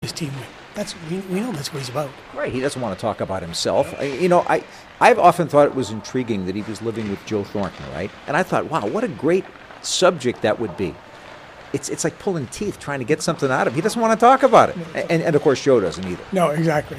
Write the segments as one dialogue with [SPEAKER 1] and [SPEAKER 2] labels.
[SPEAKER 1] his team win. We know that's what he's about.
[SPEAKER 2] Right, he doesn't want to talk about himself. I've often thought it was intriguing that he was living with Joe Thornton, right? And I thought, wow, what a great subject that would be. It's like pulling teeth trying to get something out of him. He doesn't want to talk about it. And of course, Joe doesn't either.
[SPEAKER 1] No, exactly.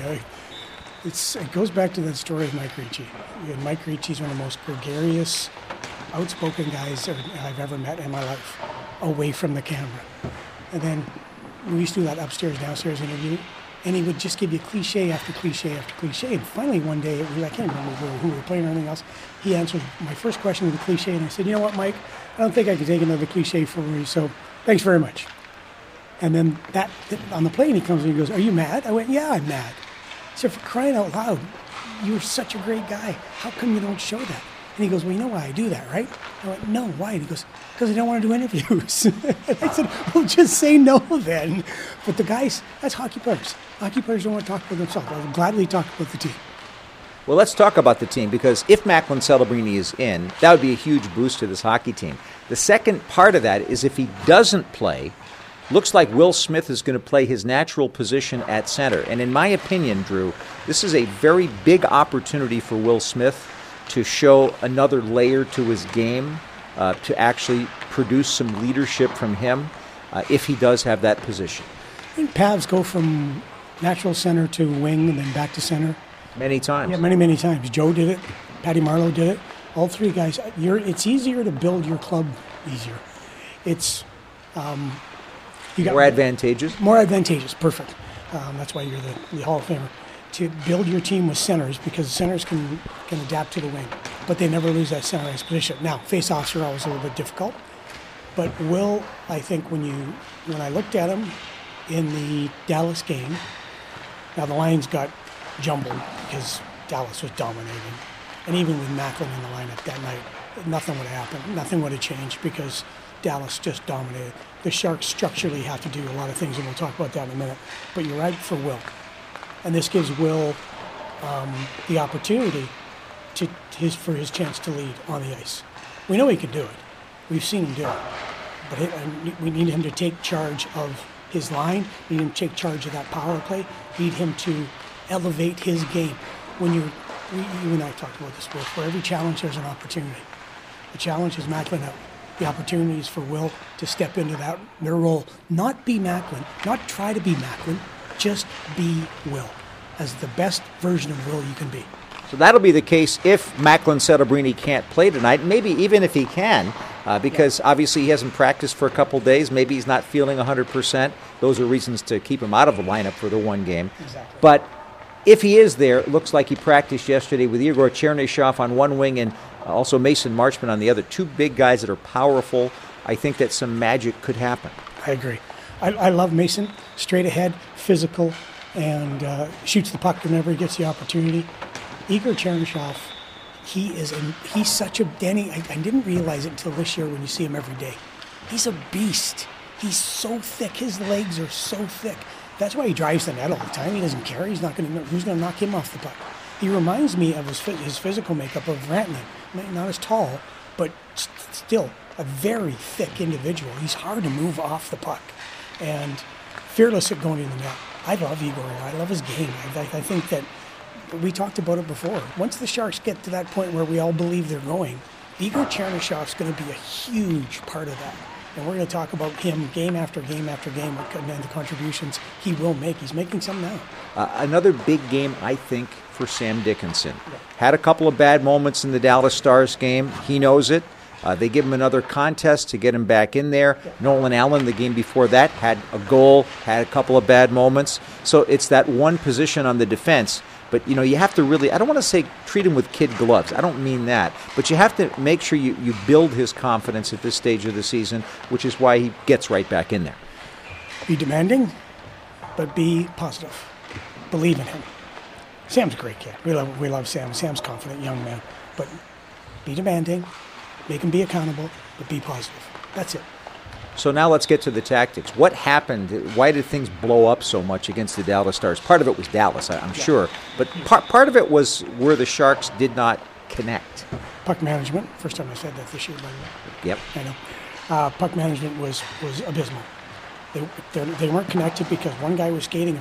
[SPEAKER 1] It goes back to that story of Mike Ricci. Mike Ricci's one of the most gregarious, outspoken guys I've ever met in my life, away from the camera. And then we used to do that upstairs, downstairs interview, and he would just give you cliche after cliche after cliche. And finally one day, I can't remember who we were playing or anything else, he answered my first question with a cliche, and I said, you know what, Mike, I don't think I can take another cliche for you, so thanks very much. And then on the plane he comes and he goes, are you mad? I went, yeah, I'm mad. He said, for crying out loud, you're such a great guy. How come you don't show that? And he goes, well, you know why I do that, right? I went, no, why? And he goes, because I don't want to do interviews. And I said, well, just say no then. But the guys, that's hockey players. Hockey players don't want to talk about themselves. I'll gladly talk about the team.
[SPEAKER 2] Well, let's talk about the team, because if Macklin Celebrini is in, that would be a huge boost to this hockey team. The second part of that is if he doesn't play, looks like Will Smith is going to play his natural position at center. And in my opinion, Drew, this is a very big opportunity for Will Smith to show another layer to his game, to actually produce some leadership from him if he does have that position.
[SPEAKER 1] I think Pavs go from natural center to wing and then back to center.
[SPEAKER 2] Many times.
[SPEAKER 1] Yeah, many times. Joe did it. Patty Marleau did it. All three guys. It's easier to build your club easier. It's
[SPEAKER 2] more advantageous.
[SPEAKER 1] More advantageous. Perfect. That's why you're the Hall of Famer. To build your team with centers, because centers can adapt to the wing, but they never lose that center ice position. Now, face-offs are always a little bit difficult, but Will, I think when I looked at him in the Dallas game, now the lines got jumbled because Dallas was dominating, and even with Macklin in the lineup that night, nothing would have happened. Nothing would have changed because Dallas just dominated. The Sharks structurally have to do a lot of things, and we'll talk about that in a minute. But you're right for Will. And this gives Will the opportunity for his chance to lead on the ice. We know he can do it. We've seen him do it. But we need him to take charge of his line. We need him to take charge of that power play. We need him to elevate his game. You and I talked about this before. For every challenge, there's an opportunity. The challenge is Macklin out. The opportunity is for Will to step into their role. Not be Macklin, not try to be Macklin. Just be Will, as the best version of Will you can be.
[SPEAKER 2] So that'll be the case if Macklin Celebrini can't play tonight, maybe even if he can, because obviously he hasn't practiced for a couple days. Maybe he's not feeling 100%. Those are reasons to keep him out of the lineup for the one game.
[SPEAKER 1] Exactly.
[SPEAKER 2] But if he is there, it looks like he practiced yesterday with Igor Chernyshov on one wing and also Mason Marchment on the other. Two big guys that are powerful. I think that some magic could happen.
[SPEAKER 1] I agree. I love Mason, straight ahead, physical, and shoots the puck whenever he gets the opportunity. Igor Chernyshov, he's such a Danny. I didn't realize it until this year when you see him every day. He's a beast. He's so thick. His legs are so thick. That's why he drives the net all the time. He doesn't care. Who's going to knock him off the puck? He reminds me of his physical makeup of Rantanen. Not as tall, but still a very thick individual. He's hard to move off the puck. And fearless at going in the net. I love Igor. I love his game. I think that we talked about it before. Once the Sharks get to that point where we all believe they're going, Igor Chernyshov going to be a huge part of that. And we're going to talk about him game after game after game and the contributions he will make. He's making some now.
[SPEAKER 2] Another big game, I think, for Sam Dickinson. Yeah. Had a couple of bad moments in the Dallas Stars game. He knows it. They give him another contest to get him back in there. Yeah. Nolan Allen, the game before that, had a goal, had a couple of bad moments. So it's that one position on the defense. But, you have to really, I don't want to say treat him with kid gloves. I don't mean that. But you have to make sure you build his confidence at this stage of the season, which is why he gets right back in there.
[SPEAKER 1] Be demanding, but be positive. Believe in him. Sam's a great kid. We love Sam. Sam's a confident young man. But be demanding, make him be accountable, but be positive. That's it.
[SPEAKER 2] So now let's get to the tactics. What happened? Why did things blow up so much against the Dallas Stars? Part of it was Dallas, I'm sure. But part of it was where the Sharks did not connect.
[SPEAKER 1] Puck management. First time I said that this year, by the way.
[SPEAKER 2] Yep.
[SPEAKER 1] I know. Puck management was abysmal. They weren't connected because one guy was skating